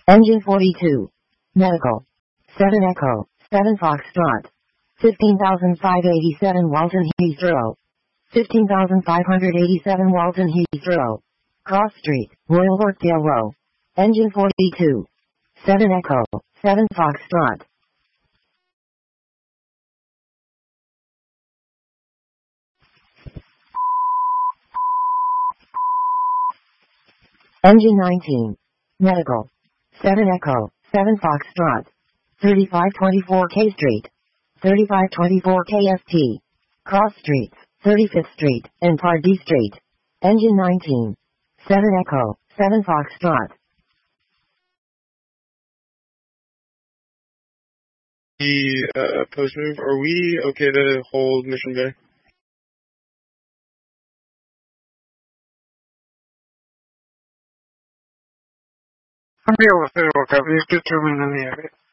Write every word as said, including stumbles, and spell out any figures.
Engine forty-two. Medical. seven Echo. seven Foxtrot. fifteen thousand five hundred eighty-seven Walton Heathrow. fifteen thousand five hundred eighty-seven Walton Heathrow. Cross Street, Royal Workdale Row. Engine forty-two. seven Echo. seven Foxtrot. Engine nineteen. Medical. seven Echo. seven Foxtrot. thirty-five twenty-four K Street. thirty-five twenty-four K S T. Cross Streets, thirty-fifth Street, and Pardee Street. Engine nineteen. seven Echo. seven Foxtrot. The uh, post move, are we okay to hold Mission Bay? I'm able to say, okay, we just determined in the area.